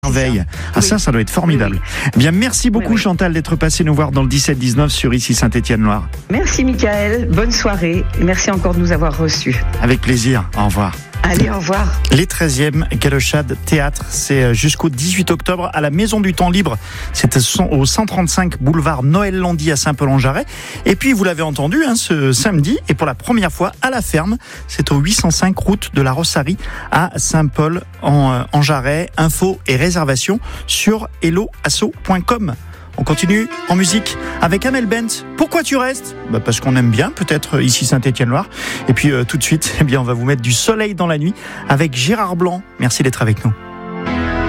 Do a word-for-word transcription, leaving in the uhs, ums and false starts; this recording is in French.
Merveille. Ah oui. ça, ça doit être formidable. Oui, oui. Bien, merci beaucoup oui, oui. Chantal d'être passée nous voir dans le dix-sept dix-neuf sur ici Saint-Étienne-Loire. Merci Mickaël, bonne soirée et merci encore de nous avoir reçus. Avec plaisir, au revoir. Allez, au revoir. Les treizièmes Galochade Théâtre, c'est jusqu'au dix-huit octobre à la Maison du Temps Libre. C'est au cent trente-cinq boulevard Noël Landy à Saint-Paul-en-Jarret. Et puis, vous l'avez entendu, hein, ce samedi, et pour la première fois à la ferme, c'est au huit cent cinq route de la Rossarie à Saint-Paul-en-Jarret. Infos et réservations sur hello asso point com. On continue en musique avec Amel Bent. Pourquoi tu restes ? Bah parce qu'on aime bien, peut-être ici Saint-Étienne-Loire. Et puis euh, tout de suite, eh bien, on va vous mettre du soleil dans la nuit avec Gérard Blanc. Merci d'être avec nous.